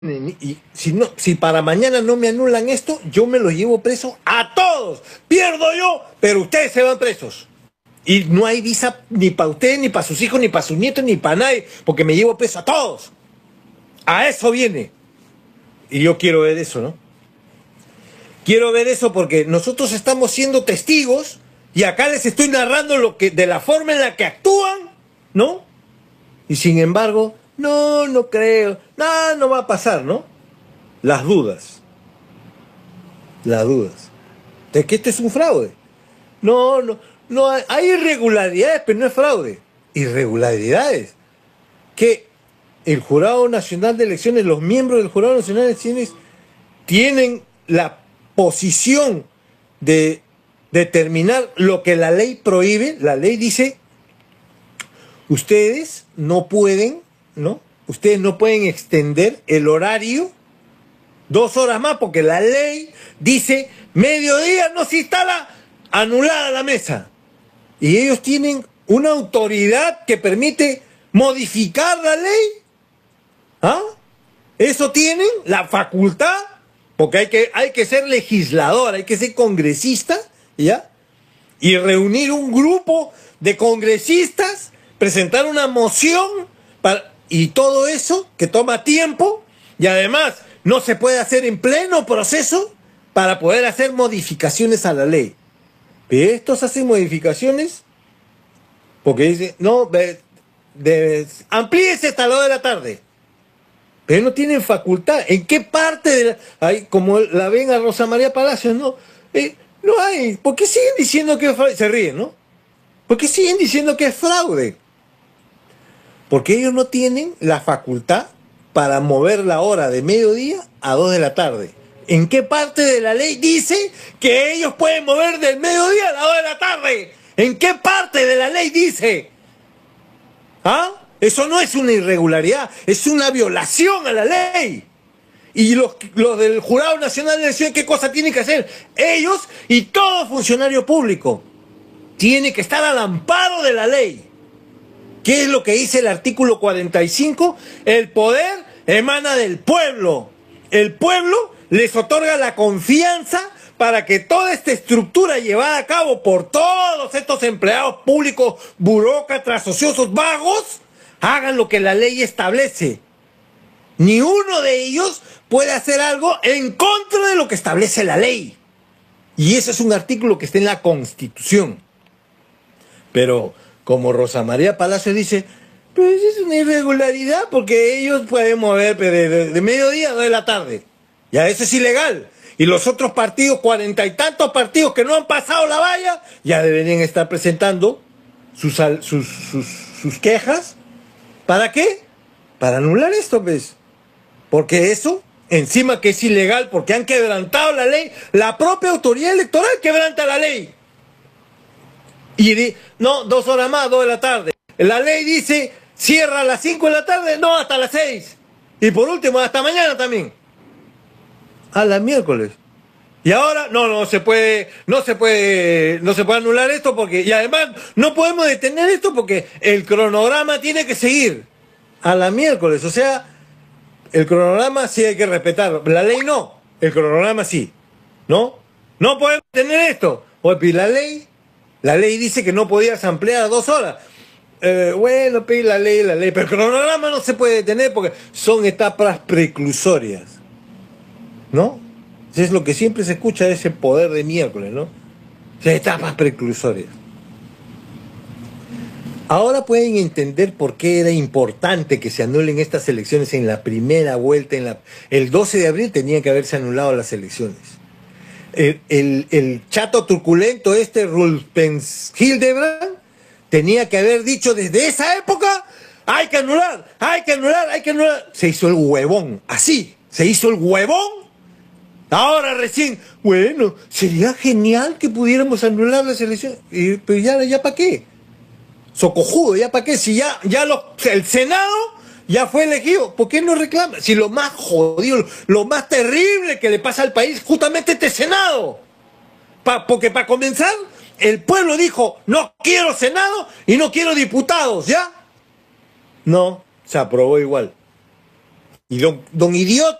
y si para mañana no me anulan esto, yo me los llevo preso a todos. Pierdo yo, pero ustedes se van presos. Y no hay visa ni para ustedes, ni para sus hijos, ni para sus nietos, ni para nadie, porque me llevo preso a todos. A eso viene. Y yo quiero ver eso, ¿no? Quiero ver eso porque nosotros estamos siendo testigos y acá les estoy narrando de la forma en la que actúan, ¿no? Y sin embargo, no creo, nada, no va a pasar, ¿no? Las dudas. Las dudas. De que esto es un fraude. No, hay irregularidades, pero no es fraude. Irregularidades. Que el Jurado Nacional de Elecciones, los miembros del Jurado Nacional de Elecciones, tienen la posición de determinar lo que la ley prohíbe. La ley dice, ustedes no pueden, ¿no? Ustedes no pueden extender el horario 2 horas más, porque la ley dice, mediodía no se instala, anulada la mesa. Y ellos tienen una autoridad que permite modificar la ley. ¿Ah? Eso tienen la facultad, porque hay que ser legislador, hay que ser congresista, ¿ya? Y reunir un grupo de congresistas, presentar una moción, y todo eso que toma tiempo, y además no se puede hacer en pleno proceso para poder hacer modificaciones a la ley. Pero estos hacen modificaciones porque dicen, no, amplíese hasta las 2 de la tarde. Pero no tienen facultad. ¿En qué parte de como la ven a Rosa María Palacios, no? No hay. ¿Por qué siguen diciendo que es fraude? Se ríen, ¿no? ¿Por qué siguen diciendo que es fraude? Porque ellos no tienen la facultad para mover la hora de mediodía a 2 de la tarde. ¿En qué parte de la ley dice que ellos pueden mover del mediodía a las 2 de la tarde? ¿En qué parte de la ley dice? ¿Ah? Eso no es una irregularidad, es una violación a la ley. Y los del Jurado Nacional de Elecciones, ¿qué cosa tienen que hacer? Ellos y todo funcionario público tiene que estar al amparo de la ley. ¿Qué es lo que dice el artículo 45? El poder emana del pueblo. El pueblo les otorga la confianza para que toda esta estructura llevada a cabo por todos estos empleados públicos, burócratas, ociosos, vagos, hagan lo que la ley establece. Ni uno de ellos puede hacer algo en contra de lo que establece la ley. Y ese es un artículo que está en la Constitución. Pero como Rosa María Palacio dice, pues es una irregularidad porque ellos pueden mover de mediodía a 2 de la tarde. Ya eso es ilegal. Y los otros partidos, 40 y tantos partidos que no han pasado la valla, ya deberían estar presentando sus quejas. ¿Para qué? Para anular esto, pues. Porque eso, encima que es ilegal, porque han quebrantado la ley, la propia autoridad electoral quebranta la ley. Y no, 2 horas más, 2 de la tarde. La ley dice, cierra a las 5 de la tarde, no, hasta las 6. Y por último, hasta mañana también. A la miércoles. Y ahora, no se puede anular esto porque, y además, no podemos detener esto porque el cronograma tiene que seguir. A la miércoles, o sea, el cronograma sí hay que respetarlo. La ley no, el cronograma sí. ¿No? No podemos detener esto. Oye, la ley dice que no podías ampliar a 2 horas. Bueno, la ley, pero el cronograma no se puede detener porque son etapas preclusorias. ¿No? Es lo que siempre se escucha de ese poder de miércoles, ¿no? Etapas preclusorias. Ahora pueden entender por qué era importante que se anulen estas elecciones en la primera vuelta. El 12 de abril tenían que haberse anulado las elecciones. El chato truculento Rulpens Hildebrand tenía que haber dicho desde esa época, hay que anular. Se hizo el huevón, así, se hizo el huevón. Ahora recién, bueno, sería genial que pudiéramos anular las elecciones. Pero ya para qué. Socojudo, ya para qué. Si el Senado ya fue elegido, ¿por qué no reclama? Si lo más jodido, lo más terrible que le pasa al país, justamente este Senado. Porque para comenzar, el pueblo dijo, no quiero Senado y no quiero diputados, ¿ya? No, se aprobó igual. Y don Idiota